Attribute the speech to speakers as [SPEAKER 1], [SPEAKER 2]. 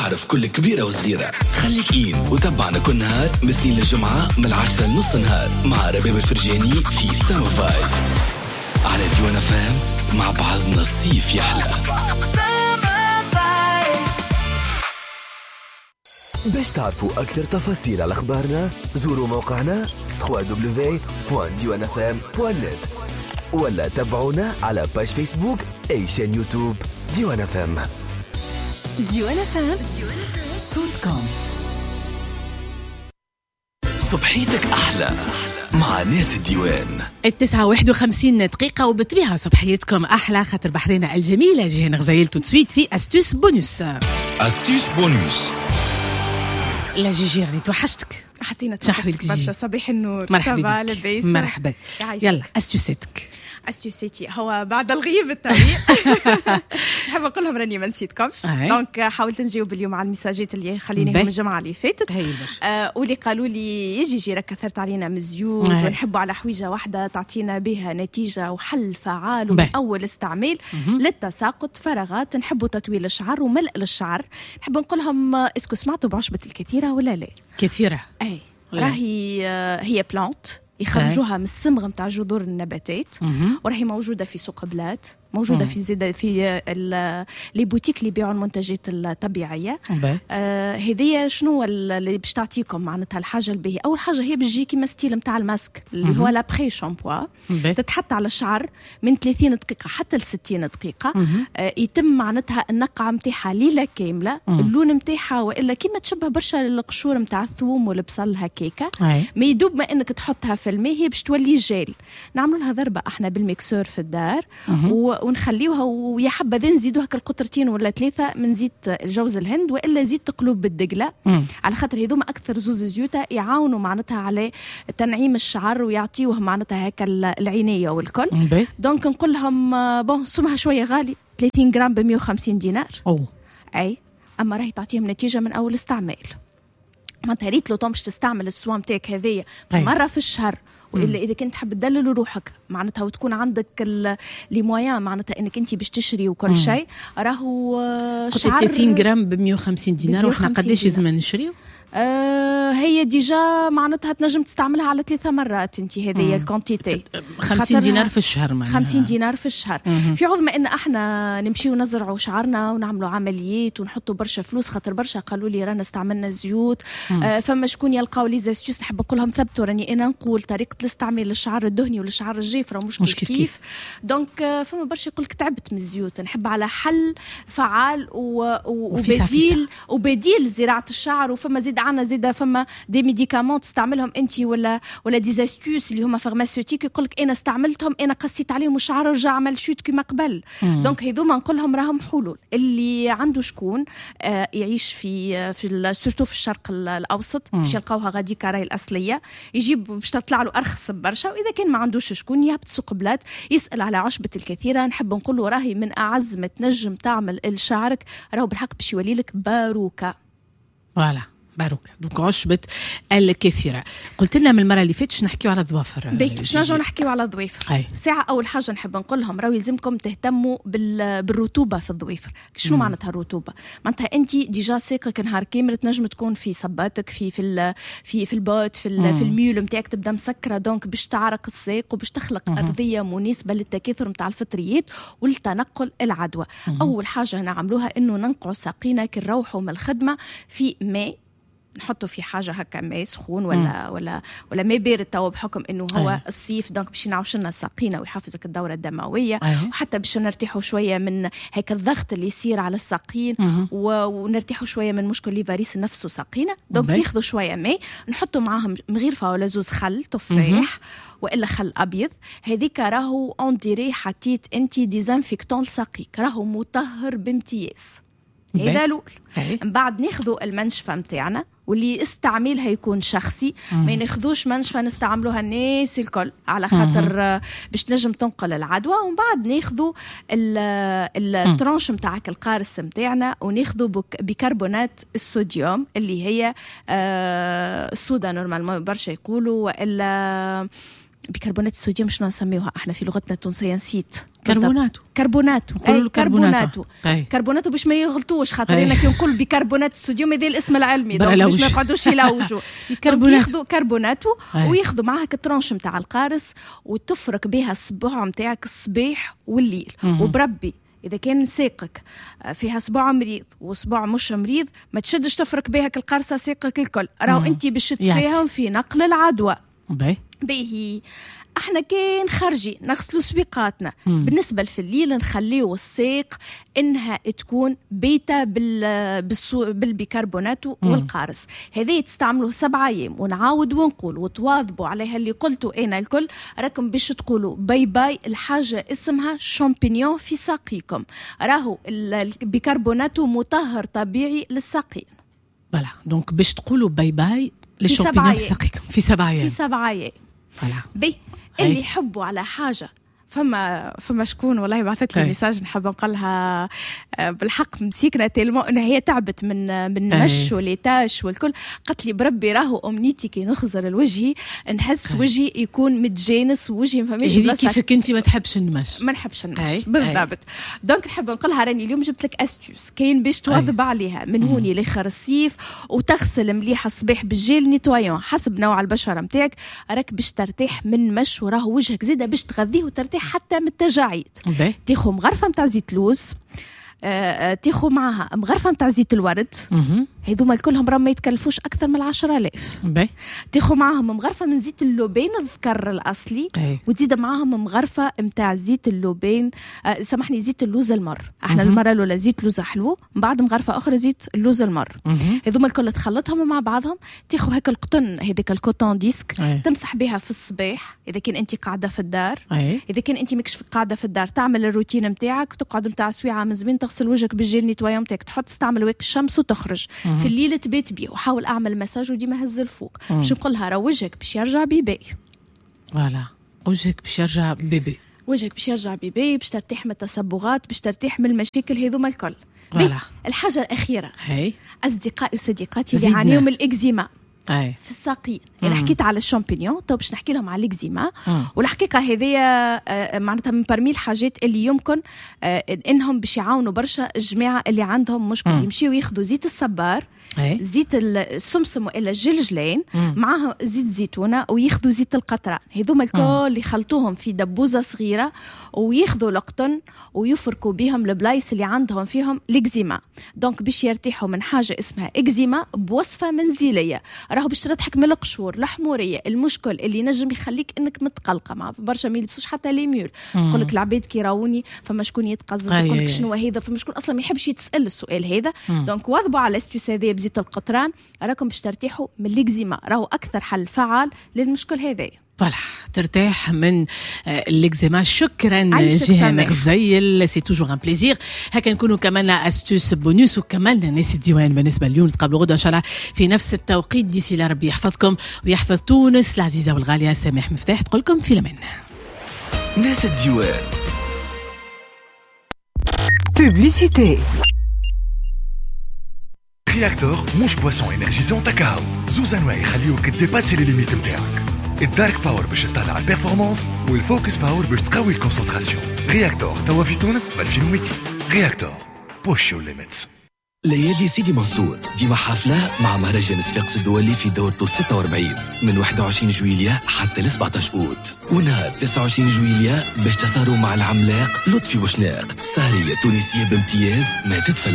[SPEAKER 1] عرف كل كبيرة وصغيرة. خليك إين وتابعنا كل نهار مثلين الجمعة من 10 لنص نهار مع رباب الفرجاني في سامر فايبس على ديوان فام. مع بعضنا الصيف يحلى.
[SPEAKER 2] باش تعرفوا أكثر تفاصيل على أخبارنا زوروا موقعنا www.diwanafm.net ولا تابعونا على باج فيسبوك أي شان يوتيوب ديوان فام.
[SPEAKER 3] ديوان فام صوتكم.
[SPEAKER 1] صبحيتك أحلى مع ناس الديوان.
[SPEAKER 4] 9:51 وبطبيعة صبحيتكم أحلى خاطر بحرنا الجميلة جيهان غزايلتو تسويت في أستوس بونوس.
[SPEAKER 1] أستوس بونوس.
[SPEAKER 4] لا جيجي راني توحشتك.
[SPEAKER 3] حطينا توحشتك برشا. صباح النور.
[SPEAKER 4] مرحبا بك. مرحبا. يلا أستوسيتك.
[SPEAKER 3] أستوسيتي هو بعد الغيب الطويل. نحب أقول لهم راني ما نسيتكمش. دونك حاولت نجاوب اليوم على المساجات اللي خليناهم الجمعة اللي فاتت. واللي قالوا لي يجي جيرا كثرت علينا مزيود ونحبوا على حويجة واحدة تعطينا بها نتيجة وحل فعال ومن أول استعمال للتساقط فراغات. نحبوا تطويل الشعر وملء للشعر. نحب نقول لهم اسكو سمعتوا بعشبة الكثيرة ولا لا؟
[SPEAKER 4] كثيرة.
[SPEAKER 3] أي راهي هي بلانت يخرجوها من الصمغ متاع جذور النباتات وراهي موجودة في سوق بلاد، موجودة في زيادة في لي بوتيك اللي يبيعوا المنتجات الطبيعية. هذه شنو اللي باش تعطيكم معناتها الحاجة الباهية؟ أول حاجة هي بتجي كيما ستيل متاع الماسك اللي هو لابري شامبوا، تتحط على الشعر من 30 دقيقة حتى ل 60 دقيقة. يتم معناتها النقعة متاعها ليلة كاملة. اللون متاعها وإلا كيما تشبه برشا القشور متاع الثوم والبصل هكاكا. ما يدوب ما إنك تحطها في الماء هي باش تولي جيل. نعملوا لها ضربة احنا بالميكسور في الدار ونخليوها ويا حبذا نزيدوها كالقطرتين ولا 3 من زيت الجوز الهند والا زيت تقلوب بالدقله. على خاطر هذوما اكثر زوز زيوتا يعاونوا معناتها على تنعيم الشعر ويعطيوه معناتها هكا العنايه والكل. دونك نقول لهم بون سمها شويه غالي 30 غرام ب 150 دينار. اي اما راهي تعطيهم نتيجه من اول استعمال. معناتها ريت لو باش تستعمل السوام تاعك هذيا مره في الشهر والا اذا كنت تحب تدلل روحك معناتها وتكون عندك لي مويان معناتها انك انت باش تشري وكل شيء راهو
[SPEAKER 4] شعر 30 غرام ب 150 دينار. وإحنا قداش لازم نشريو؟
[SPEAKER 3] هي ديجا معناتها تنجم تستعملها على 3 مرات انت هذه الكونتيتي
[SPEAKER 4] 50 دينار في الشهر معناها
[SPEAKER 3] 50 دينار في الشهر. في عوض ما ان احنا نمشيو نزرعوا شعرنا ونعملوا عمليات ونحطوا برشا فلوس خاطر برشا قالوا لي رانا استعملنا زيوت. فما شكون يلقاو لي زاستيوس نحب نقول لهم ثبتوا راني انا نقول طريقه الاستعمال للشعر الدهني والشعر الجاف راه مش كيف. دونك فما برشا يقول لك تعبت من الزيوت. نحب على حل فعال وبديل زراعه الشعر. وفما زيد عنا زيدا فما دي ميديكامون تستعملهم انت ولا دي زاستيوس اللي هما فارماسيوتيك يقول لك انا استعملتهم انا قصيت عليهم الشعر رجع عمل شوت كما قبل. دونك هذوما نقول لهم راهم حلول اللي عنده شكون يعيش في سورتو في الشرق الاوسط باش يلقاوها غادي كراي الاصليه يجيب باش تطلع له ارخص برشا. واذا كان ما عندوش شكون يهبط سوق بلاد يسال على عشبه الكثيره. نحب نقول له راهي من اعز ما تنجم تعمل لشعرك راهو بالحق باش يولي لك باروكه.
[SPEAKER 4] فوالا باروكة. دوك عشبة الكثيرة. قلت لنا من المرة اللي فاتت نحكيو على الظوافر.
[SPEAKER 3] باش نرجعوا نحكيو على الظوافر. ساعة أول حاجة نحب نقول لهم راهو يلزمكم تهتموا بالرطوبة في الظوافر. شنو معناتها الرطوبة؟ معناتها أنت ديجا ساقك نهار كامل تنجم تكون في صباتك في البوت في الميول نتاعك تبدا مسكرة. دونك باش تعرق الساق وباش تخلق أرضية مناسبة للتكاثر نتاع الفطريات والتنقل العدوى. أول حاجة نعملوها إنه ننقعوا ساقينا كي نروحوا من الخدمة في ماء. نحطه في حاجه هكا ماء سخون ولا ماء بارد توا بحكم انه هو الصيف. دونك باش ينعوش لنا ساقينا ويحفزك الدوره الدمويه. وحتى باش نرتاحوا شويه من هيك الضغط اللي يصير على الساقين ونرتاحوا شويه من مشكل ليفاريس نفسه ساقينا. دونك ناخذوا شويه ماء نحطوا معاهم مغيرفه ولا زوز خل تفاح والا خل ابيض. هذيك راهو اون ديري حطيت انت ديزانفيكتون لساقيك راهو مطهر بامتياز. هذا الأول. من بعد ناخذوا المنشفة متاعنا واللي استعمالها يكون شخصي. ما ناخذوش منشفة نستعملوها الناس الكل على خاطر باش نجم تنقل العدوى. ومن بعد ناخذوا الترانش متاعك القارص متاعنا وناخذوا بيكربونات الصوديوم اللي هي الصودا نورمالمون برشا يقولوا والا بيكربونات الصوديوم شنو نسميوها احنا في لغتنا التونسيه؟ نسيت.
[SPEAKER 4] كربوناتو.
[SPEAKER 3] كربوناتو باش ما يغلطوش، خاطر انا كي نقول بيكربونات الصوديوم هذا الاسم العلمي باش ما يقعدوش يلوجوا. ياخذوا كربوناتو وياخذوا معها كترونش نتاع القارص وتفرك بها الصباع نتاعك الصباح والليل. وبربي إذا كان ساقك فيها صباع مريض وصباع مش مريض ما تشدش تفرك بها القرصة ساقك الكل، راهو أنت باش تساهم في نقل العدوى. باهي احنا كان خارجي نغسلوا سويقاتنا، بالنسبة في الليل نخليو الساق انها تكون بيتا بالبيكربونات والقارص. هذه تستعملوه 7 أيام ونعاود ونقول وتواظبوا عليها اللي قلتوا انا الكل. راكم باش تقولوا باي باي الحاجة اسمها شامبينيون في ساقيكم، راهو البيكربونات مطهر طبيعي للساقين.
[SPEAKER 4] فوالا دونك باش تقولوا باي باي للشامبينيون في ساقيكم في 7 أيام.
[SPEAKER 3] في 7 أيام. بي اللي يحبوا على حاجة فما شكون والله بعثت لي ميساج نحب نقولها بالحق مسيكنا تيلمو ان هي تعبت من المش والليتاش والكل. قالت لي بربي راهو امنيتي كي نخزر الوجهي نحس وجهي يكون متجانس ووجهي ما فماش
[SPEAKER 4] بلاصه. كيفك انت ما تحبش المش؟
[SPEAKER 3] ما نحبش المش بالضبط. دونك نحب نقولها راني اليوم جبت لك استيوس كاين باش تواظب عليها من هوني لاخر الصيف وتغسل مليحه الصباح بالجيل نيتوايون حسب نوع البشره نتاعك. راك باش ترتاح من مش وراهو وجهك زيده باش تغذيه وترتاح حتى من التجاعيد. تاخذ مغرفه نتاع زيت لوز، تاخذ معها مغرفه نتاع زيت الورد، هذوما كلهم راه ما يتكلفوش اكثر من 10,000. تاخذ معاهم مغرفه من زيت اللوبين الذكر الاصلي، وتزيد معاهم مغرفه نتاع زيت اللوبين سامحني زيت اللوز المر. احنا المره الاولى زيت لوز حلو، من بعد مغرفه اخرى زيت اللوز المر. هذوما الكل تخلطهم مع بعضهم. تاخذ هكا القطن هذاك الكوتون ديسك تمسح بها في الصباح اذا كان انت قاعده في الدار. اذا كان انت ماكش قاعده في الدار تعمل الروتين نتاعك، تقعد نتاع سويعه من زمان تغسل وجهك بالجيل نيتوايون نتاعك، تحط تستعمل واقي الشمس وتخرج. في الليل تبيت بيه وحاول اعمل مساج وديما هز الفوق باش نقولها راه وجهك باش يرجع بيبي. فوالا وجهك باش يرجع بيبي، وجهك باش يرجع بيبي، باش ترتاح من التصبغات، باش ترتاح من المشاكل هذوما الكل. الحاجه الاخيره هي اصدقائي وصديقاتي اللي يعانيوا من الاكزيما في الساقين. انا حكيت على الشامبينيون، تو باش نحكي لهم على الاكزيما. والحقيقه هذه معناتها من برمي الحاجات اللي يمكن انهم باش يعاونوا برشا الجماعه اللي عندهم مشكل. يمشيوا ياخذوا زيت الصبار، زيت السمسم والا الجلجلين، معها زيت زيتونه، وياخذوا زيت القطران. هذوما الكل يخلطوهم في دبوزه صغيره وياخذوا القطن ويفركوا بهم البلايص اللي عندهم فيهم الاكزيما. دونك باش يرتاحوا من حاجه اسمها اكزيما بوصفه منزليه. راهو باش تضحك من القشور الحموريه، المشكل اللي نجم يخليك انك متقلقه. مع برشا ما يلبسوش حتى لي ميول. يقول لك العباد كي راوني فما شكون يتقزز يقول لك شنو هذا، فما شكون اصلا ما يحبش يتسال السؤال هذا. دونك واظبوا على الاستيوس هذا بزيت القطران، راكم باش ترتاحوا من الاكزيما. راهو اكثر حل فعال للمشكل هذا. فوالا ترتاح من الاكزيما. شكرا جيهان غزيل، سي توجور ان بليزير. هكا نكونوا كمان استوس بونوس وكملنا ناس الديوان بالنسبه اليوم. نتقابلوا غدا ان شاء الله في نفس التوقيت. ديسي لا ربي يحفظكم ويحفظ تونس العزيزه والغاليه. سامح مفتاح تقول لكم في الامان.
[SPEAKER 1] ناس الديوان.
[SPEAKER 2] بوبليسيتي.
[SPEAKER 5] رياكتور مش بواسون انرجيزون تاكاو. زوز انواع يخليوك تديباسي لي ليميت نتاعك. الدارك باور باش تطلع البيرفورمانس، والفوكس باور باش تقوي الكونسنتراسيون. رياكتور توا في تونس ب 2200. رياكتور بوش يور ليميتس.
[SPEAKER 1] ليالي سيدي منصور ديما حفلة مع مهرجان صفاقس الدولي في دورته 46 من 21 جويلية حتى ل 17 أوت. ونهار 29 جويلية باش تسهروا مع العملاق لطفي بوشناق، سهرية تونسية بامتياز ما تدفل